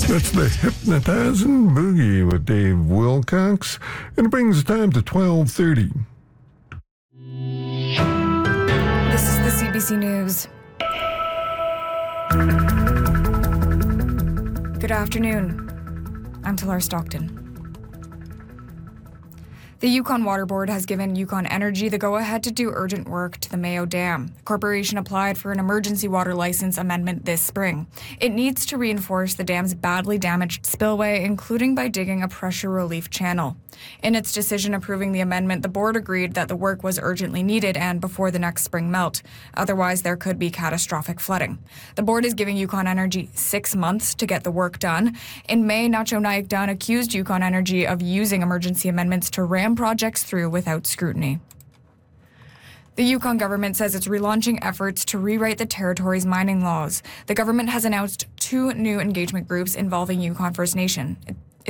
That's the Hypnotizing Boogie with Dave Wilcox. And it brings the time to 12:30. This is the CBC News. Good afternoon. I'm Talar Stockton. The Yukon Water Board has given Yukon Energy the go-ahead to do urgent work to the Mayo Dam. The corporation applied for an emergency water license amendment this spring. It needs to reinforce the dam's badly damaged spillway, including by digging a pressure relief channel. In its decision approving the amendment, the board agreed that the work was urgently needed and before the next spring melt. Otherwise, there could be catastrophic flooding. The board is giving Yukon Energy 6 months to get the work done. In May, Nacho Naik Dun accused Yukon Energy of using emergency amendments to ram projects through without scrutiny. The Yukon government says it's relaunching efforts to rewrite the territory's mining laws. The government has announced 2 new engagement groups involving Yukon First Nations.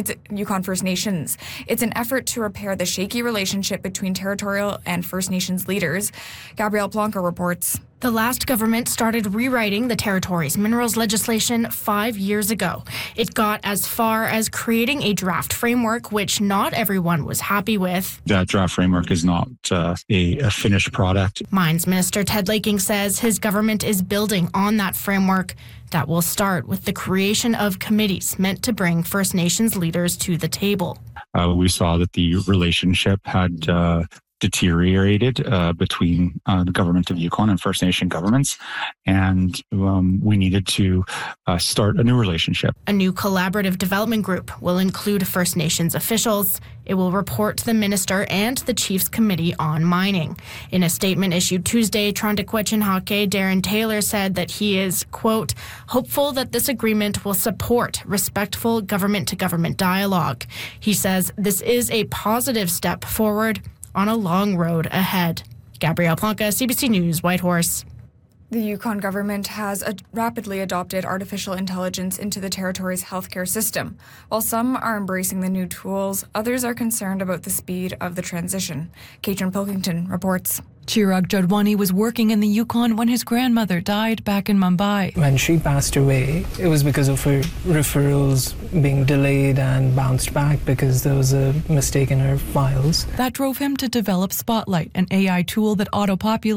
It's an effort to repair the shaky relationship between territorial and First Nations leaders. Gabrielle Plonka reports. The last government started rewriting the territory's minerals legislation 5 years ago. It got as far as creating a draft framework, which not everyone was happy with. That draft framework is not a finished product. Mines Minister Ted Laking says his government is building on that framework that will start with the creation of committees meant to bring First Nations leaders to the table. We saw that the relationship had deteriorated between the government of Yukon and First Nation governments, and we needed to start a new relationship. A new collaborative development group will include First Nations officials. It will report to the minister and the Chiefs Committee on Mining. In a statement issued Tuesday, Trondequechin Hake Darren Taylor said that he is, quote, hopeful that this agreement will support respectful government-to-government dialogue. He says this is a positive step forward on a long road ahead. Gabrielle Plonka, CBC News, Whitehorse. The Yukon government has rapidly adopted artificial intelligence into the territory's healthcare system. While some are embracing the new tools, others are concerned about the speed of the transition. Katrin Pilkington reports. Chirag Jadwani was working in the Yukon when his grandmother died back in Mumbai. When she passed away, it was because of her referrals being delayed and bounced back because there was a mistake in her files. That drove him to develop Spotlight, an AI tool that auto-populates